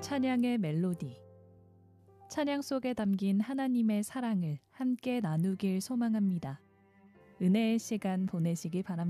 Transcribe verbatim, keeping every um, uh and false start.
찬양의 멜로디. 찬양 속에 담긴 하나님의 사랑을 함께 나누길 소망합니다. 은혜의 시간 보내시기 바랍니다.